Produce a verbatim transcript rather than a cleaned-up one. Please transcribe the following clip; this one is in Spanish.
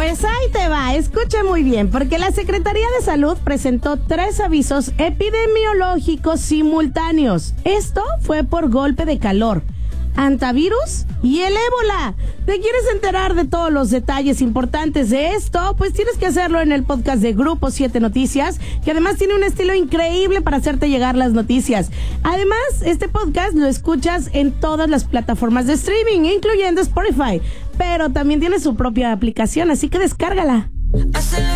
Pues ahí te va, escucha muy bien, porque la Secretaría de Salud presentó tres avisos epidemiológicos simultáneos. Esto fue por golpe de calor, hantavirus y el ébola. ¿Te quieres enterar de todos los detalles importantes de esto? Pues tienes que hacerlo en el podcast de Grupo siete Noticias, que además tiene un estilo increíble para hacerte llegar las noticias. Además, este podcast lo escuchas en todas las plataformas de streaming, incluyendo Spotify, pero también tiene su propia aplicación, así que descárgala.